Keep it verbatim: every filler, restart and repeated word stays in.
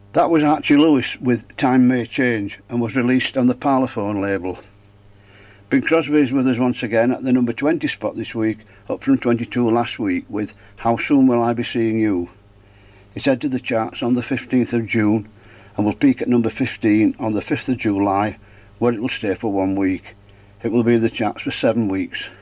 That was Archie Lewis with Time May Change and was released on the Parlophone label. Bing Crosby is with us once again at the number twenty spot this week, up from twenty-two last week with How Soon Will I Be Seeing You. It entered the charts on the fifteenth of June and will peak at number fifteen on the fifth of July, where it will stay for one week. It will be in the charts for seven weeks.